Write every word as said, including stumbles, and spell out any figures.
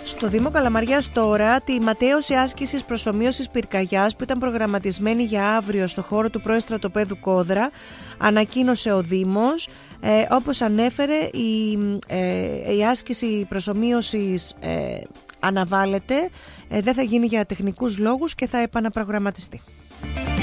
Στο Δήμο Καλαμαριάς τώρα, τη ματαίωση άσκησης προσομοίωσης πυρκαγιάς που ήταν προγραμματισμένη για αύριο στο χώρο του πρώην στρατοπέδου Κόδρα, ανακοίνωσε ο Δήμος. Ε, όπως ανέφερε, η, ε, η άσκηση προσομοίωσης ε, αναβάλλεται, ε, δεν θα γίνει για τεχνικούς λόγους και θα επαναπρογραμματιστεί.